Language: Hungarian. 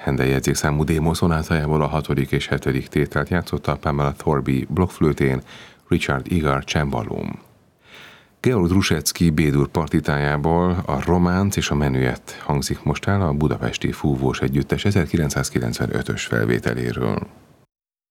Händel jegyzékszámú D-moll szonátájából a 6. és 7. tételt játszotta Pamela Thorby blokkflőtén, Richard Egar csembalón. Georg Druschetsky B-dur partitájából a Románc és a Menüett hangzik most el a budapesti fúvós együttes 1995-ös felvételéről.